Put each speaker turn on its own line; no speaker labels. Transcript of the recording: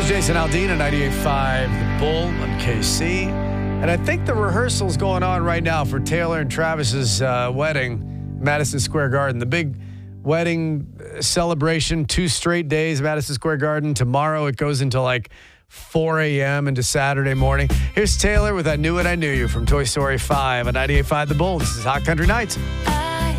It's Jason Aldean at 98.5 The Bull on KC. And I think the rehearsal's going on right now for Taylor and Travis's wedding, Madison Square Garden. The big wedding celebration, 2 straight days, Madison Square Garden. Tomorrow it goes until like 4 a.m. into Saturday morning. Here's Taylor with I Knew It, I Knew You from Toy Story 5 on 98.5 The Bull. This is Hot Country Nights.